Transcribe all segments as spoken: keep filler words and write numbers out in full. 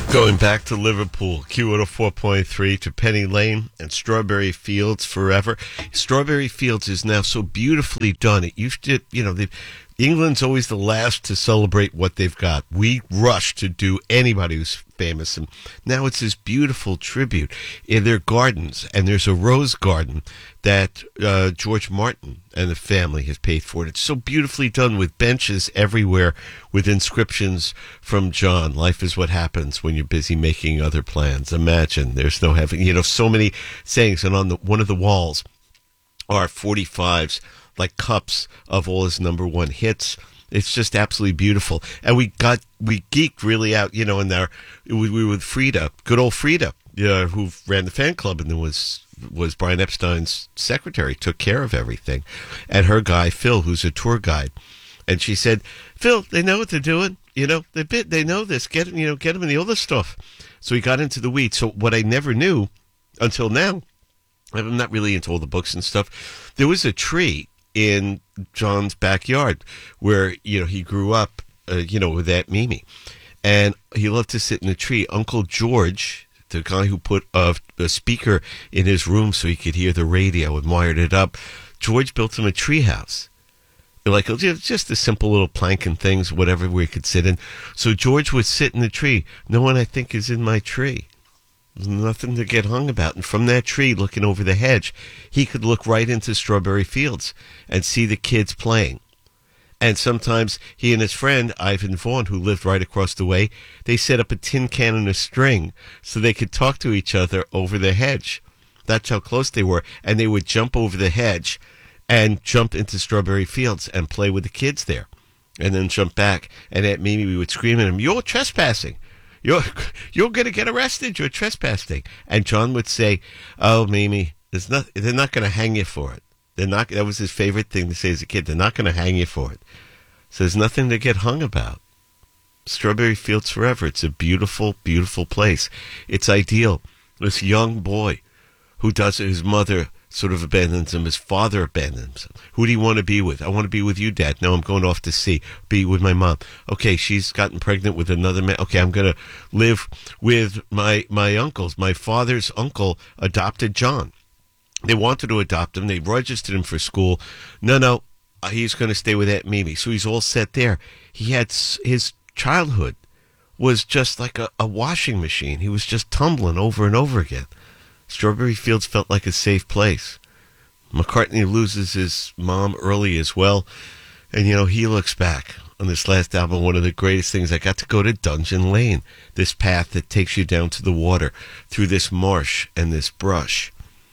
Going back to Liverpool, Q one oh four point three to Penny Lane and Strawberry Fields Forever. Strawberry Fields is now so beautifully done. It used to, you know, they, England's always the last to celebrate what they've got. We rush to do anybody who's famous, and now it's this beautiful tribute in their gardens, and there's a rose garden that uh, George Martin and the family has paid for. It's so beautifully done with benches everywhere with inscriptions from John. Life is what happens when you're busy making other plans. Imagine there's no heaven. You know, so many sayings, and on the one of the walls are forty-fives, like cups of all his number one hits. It's just absolutely beautiful. And we got, we geeked really out, you know, in there. We were with Frida, good old Frida, uh, who ran the fan club and then was, was Brian Epstein's secretary, took care of everything. And her guy, Phil, who's a tour guide. And she said, Phil, they know what they're doing. You know, they bit, they know this. Get, you know, get them in the other stuff. So he got into the weeds. So what I never knew until now, I'm not really into all the books and stuff. There was a tree in John's backyard where, you know, he grew up, uh, you know, with Aunt Mimi. And he loved to sit in the tree. Uncle George, the guy who put a, a speaker in his room so he could hear the radio and wired it up, George built him a tree house. Like, just the simple little plank and things, whatever we could sit in. So George would sit in the tree. No one, I think, is in my tree. There's nothing to get hung about. And from that tree, looking over the hedge, he could look right into Strawberry Fields and see the kids playing. And sometimes he and his friend, Ivan Vaughn, who lived right across the way, they set up a tin can and a string so they could talk to each other over the hedge. That's how close they were. And they would jump over the hedge and jump into Strawberry Fields and play with the kids there. And then jump back. And Aunt Mimi would scream at him, "You're trespassing. You're you're going to get arrested. You're trespassing." And John would say, "Oh, Mimi, there's not, they're not going to hang you for it. They're not." That was his favorite thing to say as a kid. They're not going to hang you for it. So there's nothing to get hung about. Strawberry Fields Forever. It's a beautiful, beautiful place. It's ideal. This young boy who does it, his mother sort of abandons him. His father abandons him. Who do you want to be with? I want to be with you, Dad. No, I'm going off to sea. Be with my mom. Okay, she's gotten pregnant with another man. Okay, I'm going to live with my, my uncles. My father's uncle adopted John. They wanted to adopt him. They registered him for school. No, no, he's going to stay with Aunt Mimi. So he's all set there. He had his childhood was just like a, a washing machine. He was just tumbling over and over again. Strawberry Fields felt like a safe place. McCartney loses his mom early as well. And, you know, he looks back on this last album. One of the greatest things, I got to go to Dungeon Lane, this path that takes you down to the water through this marsh and this brush.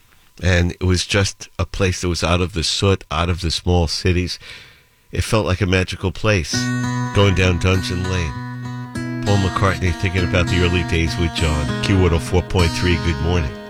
And it was just a place that was out of the soot, out of the small cities. It felt like a magical place, going down Dungeon Lane. Paul McCartney thinking about the early days with John. Q one oh four point three, good morning.